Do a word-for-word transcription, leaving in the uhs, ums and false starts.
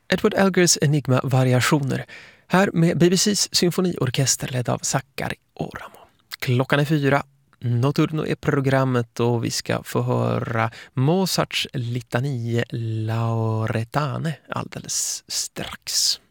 Edward Elgars Enigma-variationer. Här med B B C:s symfoniorkester ledd av Sakari Oramo. Klockan är fyra. Notturno är programmet och vi ska få höra Mozarts Litanie Lauretane alldeles strax.